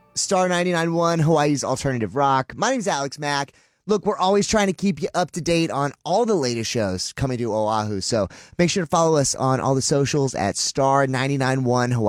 Star 99.1, Hawaii's alternative rock. My name's Alex Mack. Look, we're always trying to keep you up to date on all the latest shows coming to Oahu. So make sure to follow us on all the socials at Star 99.1 Hawaii.